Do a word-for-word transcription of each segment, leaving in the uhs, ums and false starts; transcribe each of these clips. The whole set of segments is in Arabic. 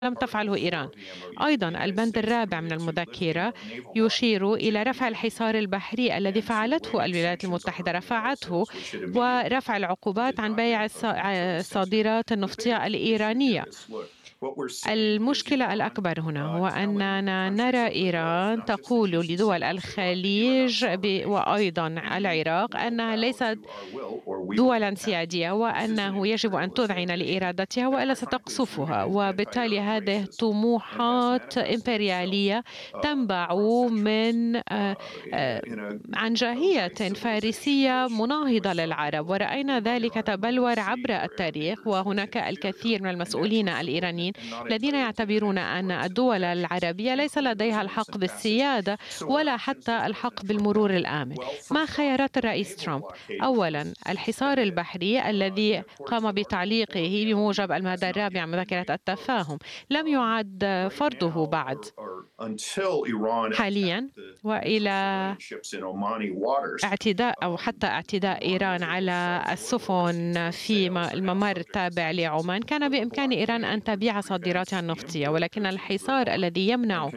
لم تفعله إيران. أيضا البند الرابع من المذكرة يشير إلى رفع الحصار البحري الذي فعلته الولايات المتحدة، رفعته، ورفع العقوبات عن بيع الصادرات النفطية الإيرانية. المشكلة الأكبر هنا هو أننا نرى إيران تقول لدول الخليج وأيضا العراق أنها ليست دولا سيادية وأنه يجب أن تذعن لإرادتها وإلا ستقصفها، وبالتالي هذه طموحات إمبريالية تنبع من عنجهية فارسية مناهضة للعرب، ورأينا ذلك تبلور عبر التاريخ. وهناك الكثير من المسؤولين الإيرانيين الذين يعتبرون أن الدول العربية ليس لديها الحق بالسيادة ولا حتى الحق بالمرور الآمن. ما خيارات الرئيس ترامب؟ أولاً الحصار البحري الذي قام بتعليقه بموجب المادة الرابعة من مذكرة التفاهم لم يعد فرضه بعد حالياً، وإلى اعتداء أو حتى اعتداء إيران على السفن في الممر التابع لعمان كان بإمكان إيران أن تبيع صادراتها النفطية، ولكن الحصار الذي يمنع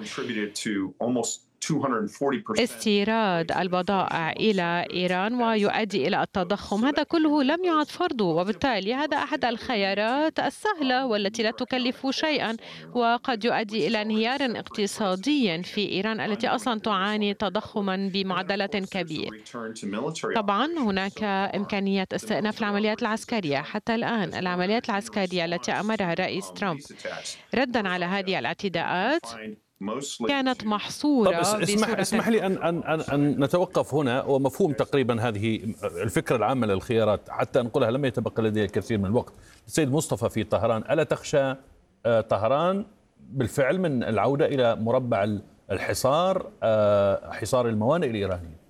استيراد البضائع إلى إيران ويؤدي إلى التضخم هذا كله لم يعد فرضه، وبالتالي هذا أحد الخيارات السهلة والتي لا تكلف شيئا وقد يؤدي إلى انهيار اقتصادي في إيران التي أصلا تعاني تضخما بمعدلات كبيرة. طبعا هناك إمكانية استئناف العمليات العسكرية. حتى الآن العمليات العسكرية التي أمرها الرئيس ترامب ردا على هذه الاعتداءات كانت محصورة. طب اسمح, اسمح لي أن, أن, أن, أن نتوقف هنا، ومفهوم تقريبا هذه الفكرة العامة للخيارات حتى أنقلها، لم يتبقى لدي الكثير من الوقت. السيد مصطفى في طهران، ألا تخشى طهران بالفعل من العودة إلى مربع الحصار، حصار الموانئ الإيرانية؟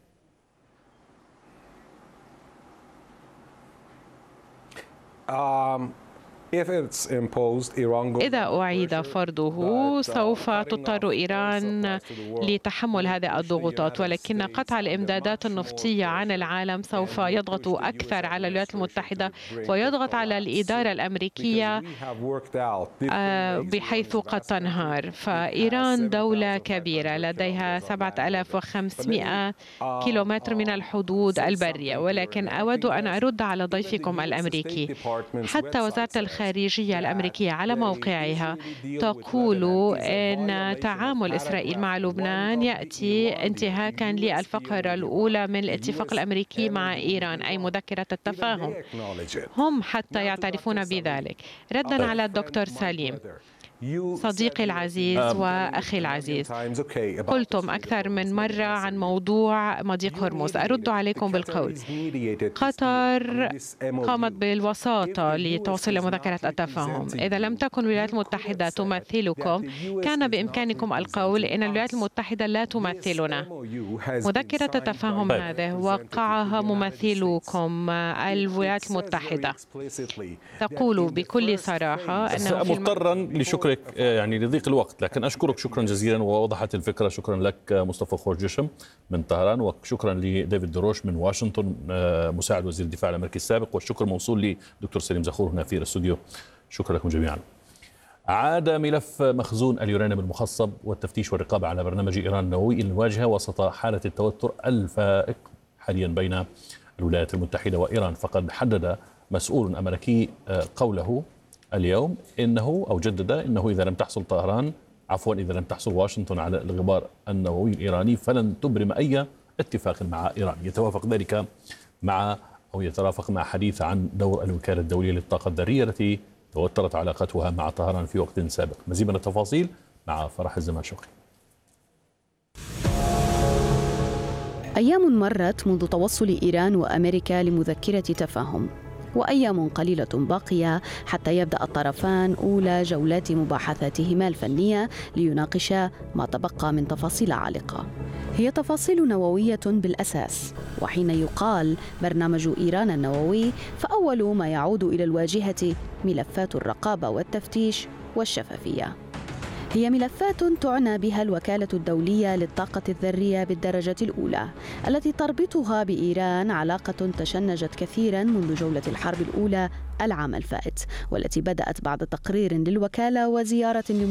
um. إذا أعيد فرضه سوف تضطر إيران لتحمل هذه الضغوطات، ولكن قطع الإمدادات النفطية عن العالم سوف يضغط أكثر على الولايات المتحدة ويضغط على الإدارة الأمريكية بحيث قد تنهار. فإيران دولة كبيرة لديها سبعة آلاف وخمسمائة كيلومتر من الحدود البرية، ولكن أود أن أرد على ضيفكم الأمريكي. حتى وزارة الخارجية الخارجية الأمريكية على موقعها تقول إن تعامل إسرائيل مع لبنان يأتي انتهاكا للفقرة الأولى من الاتفاق الأمريكي مع إيران، أي مذكرة التفاهم. هم حتى يعترفون بذلك. ردا على الدكتور سليم صديقي العزيز وأخي العزيز، قلتم أكثر من مرة عن موضوع مضيق هرمز. أرد عليكم بالقول: قطر قامت بالوساطة لتوصيل مذكرة التفاهم. إذا لم تكن الولايات المتحدة تمثلكم كان بإمكانكم القول إن الولايات المتحدة لا تمثلنا. مذكرة التفاهم هذه وقعها ممثلوكم الولايات المتحدة، تقول بكل صراحة أنه في مضطرا لشكرك يعني لضيق الوقت، لكن أشكرك شكرا جزيلا ووضحت الفكرة. شكرا لك مصطفى خورجشم من طهران، وشكرا لديفيد دروش من واشنطن مساعد وزير الدفاع الأمريكي السابق، والشكر موصول لدكتور سليم زخور هنا في الاستوديو. شكرا لكم جميعا. عاد ملف مخزون اليورانيوم المخصب والتفتيش والرقابة على برنامج إيران النووي إلى الواجهة وسط حالة التوتر الفائق حاليا بين الولايات المتحدة وإيران. فقد حدد مسؤول أمريكي قوله اليوم إنه أو جدد إنه إذا لم تحصل طهران عفوا إذا لم تحصل واشنطن على الغبار النووي الإيراني فلن تبرم أي اتفاق مع إيران. يتوافق ذلك مع أو يترافق مع حديث عن دور الوكالة الدولية للطاقة الذرية التي توترت علاقتها مع طهران في وقت سابق. مزيد من التفاصيل مع فرح الزمان شوقي. أيام مرت منذ توصل إيران وأمريكا لمذكرة تفاهم، وأيام قليلة باقية حتى يبدأ الطرفان أولى جولات مباحثاتهما الفنية ليناقشا ما تبقى من تفاصيل عالقة. هي تفاصيل نووية بالأساس، وحين يقال برنامج إيران النووي فأول ما يعود إلى الواجهة ملفات الرقابة والتفتيش والشفافية. هي ملفات تعنى بها الوكالة الدولية للطاقة الذرية بالدرجة الأولى، التي تربطها بإيران علاقة تشنجت كثيرا منذ جولة الحرب الأولى العام الفائت، والتي بدأت بعد تقرير للوكالة وزيارة